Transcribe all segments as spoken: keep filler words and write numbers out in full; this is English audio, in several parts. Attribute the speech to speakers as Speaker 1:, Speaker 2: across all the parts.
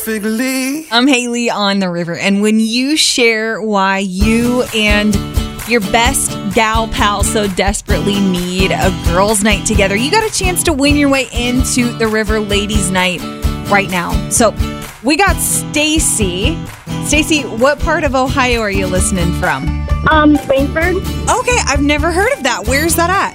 Speaker 1: I'm Haley on the River, and when you share why you and your best gal pal so desperately need a girls' night together, you got a chance to win your way into the River Ladies' Night right now. So we got Stacy. Stacy, what part of Ohio are you listening from?
Speaker 2: Um, Waynesburg.
Speaker 1: Okay, I've never heard of that. Where's that at?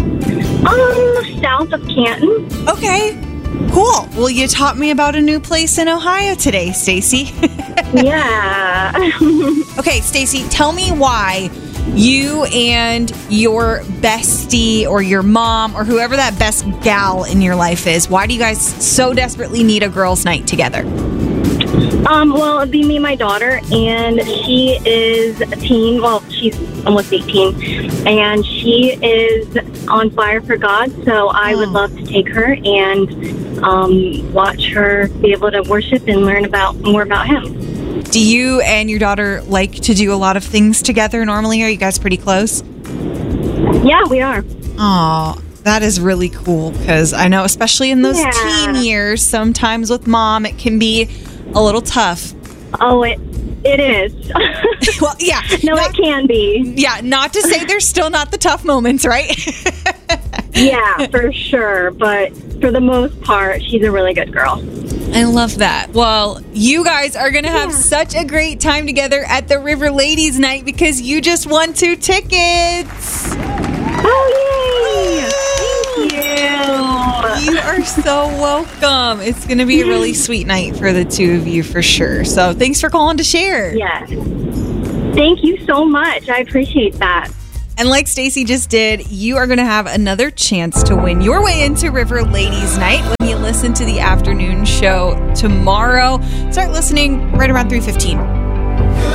Speaker 2: Um, south of Canton.
Speaker 1: Okay. Cool. Well, you taught me about a new place in Ohio today, Stacy.
Speaker 2: Yeah.
Speaker 1: Okay, Stacy, tell me why you and your bestie or your mom or whoever that best gal in your life is, why do you guys so desperately need a girls' night together?
Speaker 2: Um, well, it'd be me and my daughter, and she is a teen. Well, she's almost eighteen, and she is on fire for God, so I would love to take her and um, watch her be able to worship and learn about more about Him.
Speaker 1: Do you and your daughter like to do a lot of things together normally? Are you guys pretty close?
Speaker 2: Yeah, we are.
Speaker 1: Aw, that is really cool, because I know especially in those
Speaker 2: Yeah.
Speaker 1: teen years, sometimes with mom, it can be a little tough.
Speaker 2: Oh, it it is.
Speaker 1: Well, yeah.
Speaker 2: No,
Speaker 1: not,
Speaker 2: it can be.
Speaker 1: Yeah, not to say there's still not the tough moments, right?
Speaker 2: Yeah, for sure. But for the most part, she's a really good girl.
Speaker 1: I love that. Well, you guys are going to have
Speaker 2: Yeah.
Speaker 1: such a great time together at the River Ladies Night because you just won two tickets.
Speaker 2: Oh, yay! Thank you.
Speaker 1: You are so welcome. It's going to be a really sweet night for the two of you for sure. So thanks for calling to share.
Speaker 2: Yes. Thank you so much. I appreciate that.
Speaker 1: And like Stacy just did, you are going to have another chance to win your way into River Ladies Night when you listen to the afternoon show tomorrow. Start listening right around three fifteen.